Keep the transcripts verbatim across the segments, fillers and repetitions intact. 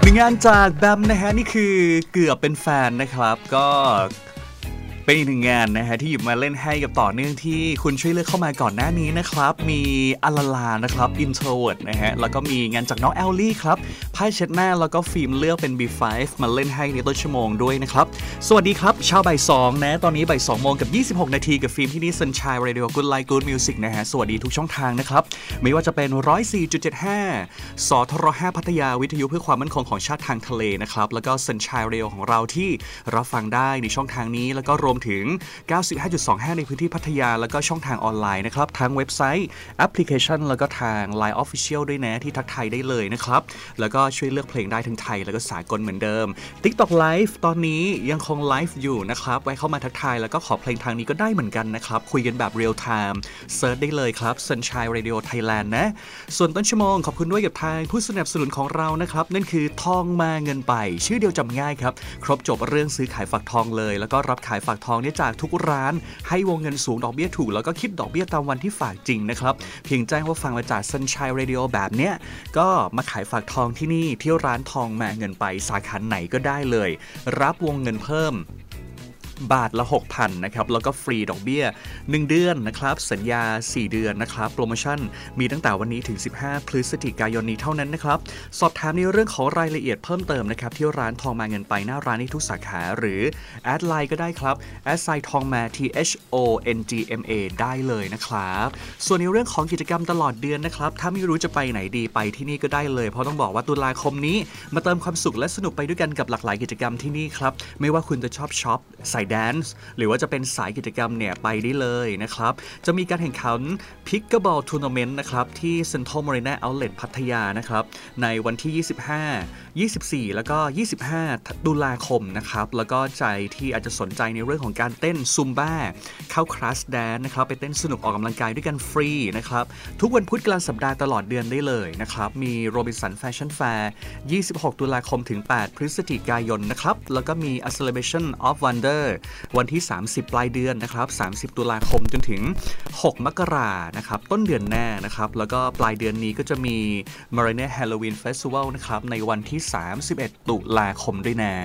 นึ่งงานจากแบมนะฮะนี่คือเกือบเป็นแฟนนะครับก็เป็นอีกหนึ่งงานนะฮะที่หยิบมาเล่นให้กับต่อเนื่องที่คุณช่วยเลือกเข้ามาก่อนหน้านี้นะครับมีอาลาลานะครับ Introvert นะฮะแล้วก็มีงานจากน้องแอลลี่ครับไพ่เช็ดหน้าแล้วก็ฟิล์มเลือกเป็น บี ไฟว์ มาเล่นให้ในต้นชั่วโมงด้วยนะครับสวัสดีครับชาวบ่ายสองนะตอนนี้บ่ายสองโมงกับยี่สิบหกนาทีกับฟิล์มที่นี่ Sunshine Radio Good Life Good Music นะฮะสวัสดีทุกช่องทางนะครับไม่ว่าจะเป็น หนึ่งร้อยสี่จุดเจ็ดห้า สทรห้าพัทยาวิทยุเพื่อความมั่นคงของชาติทางทะเลนะครับแล้วก็ Sunshine Radio ของเราที่รับฟังได้ในช่องทางนี้แล้วก็รวมถึงเก้าสิบห้าจุดสองห้า ในพื้นที่พัทยาแล้วก็ช่องทางออนไลน์นะครับทั้งเว็บไซต์แอปพลิเคชันแล้วก็ทาง ไลน์ Official ด้วยนะที่ทักทายได้เลยนะครับแล้วก็ช่วยเลือกเพลงได้ทั้งไทยแล้วก็สากลเหมือนเดิม TikTok Live ตอนนี้ยังคงไลฟ์อยู่นะครับไว้เข้ามาทักทายแล้วก็ขอเพลงทางนี้ก็ได้เหมือนกันนะครับคุยกันแบบเรียลไทม์เซิร์ชได้เลยครับ Sunshine Radio Thailand นะส่วนต้นชั่วโมงขอบคุณด้วยกับทางผู้สนับสนุนของเรานะครับนั่นคือทองมาเงินไปชื่อเดียวจำง่ายครับครบจบเรื่องซื้อขายฝากทองเลยแล้วก็รับขายฝากทองเนี่ยจากทุกร้านให้วงเงินสูงดอกเบี้ยถูกแล้วก็คิดดอกเบี้ยตามวันที่ฝากจริงนะครับเพียงแจ้งว่าฟังมาจาก Sunshine Radio แบบเนี้ยก็มาขายฝากทองที่นี่ที่ร้านทองมาเงินไปสาขาไหนก็ได้เลยรับวงเงินเพิ่มบาทละ หกพัน นะครับแล้วก็ฟรีดอกเบี้ยหนึ่งเดือนนะครับสัญญาสี่เดือนนะครับโปรโมชั่นมีตั้งแต่วันนี้ถึงสิบห้าพฤศจิกายนนี้เท่านั้นนะครับสอบถามในเรื่องของรายละเอียดเพิ่มเติมนะครับที่ร้านทองมาเงินไปหน้าร้านในทุกสาขาหรือแอดไลน์ก็ได้ครับแอดไซน์ทองมา T H O N G M A ได้เลยนะครับส่วนในเรื่องของกิจกรรมตลอดเดือนนะครับถ้าไม่รู้จะไปไหนดีไปที่นี่ก็ได้เลยเพราะต้องบอกว่าตุลาคมนี้มาเติมความสุขและสนุกไปด้วยกันกับหลากหลายกิจกรรมที่นี่ครับไม่ว่าคุณจะชอบช็อปใส่แดนซ์หรือว่าจะเป็นสายกิจกรรมเนี่ยไปได้เลยนะครับจะมีการแข่งขัน Pickleball Tournament นะครับที่ Central Marina Outlet พัทยานะครับในวันที่ยี่สิบห้า ยี่สิบสี่แล้วก็ยี่สิบห้าตุลาคมนะครับแล้วก็ใจที่อาจจะสนใจในเรื่องของการเต้นซุมบ้าเข้าคลาสแดนซ์นะครับไปเต้นสนุกออกกำลังกายด้วยกันฟรีนะครับทุกวันพุธกลางสัปดาห์ตลอดเดือนได้เลยนะครับมี Robinson Fashion Fair ยี่สิบหกตุลาคมถึงแปดพฤศจิกายนนะครับแล้วก็มี A Celebration of Wonder วันที่สามสิบปลายเดือนนะครับสามสิบตุลาคมจนถึงหกมกรานะครับต้นเดือนหน้านะครับแล้วก็ปลายเดือนนี้ก็จะมี Marina Halloween Festival นะครับในวันที่สามสิบเอ็ดตุลาคมด้วยนะ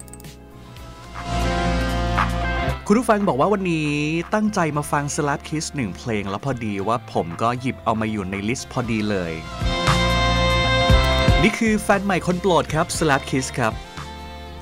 คุณผู้ฟังบอกว่าวันนี้ตั้งใจมาฟัง Slap Kiss หนึ่งเพลงแล้วพอดีว่าผมก็หยิบเอามาอยู่ในลิสต์พอดีเลยนี่คือแฟนใหม่คนโปรดครับ Slap Kiss ครับ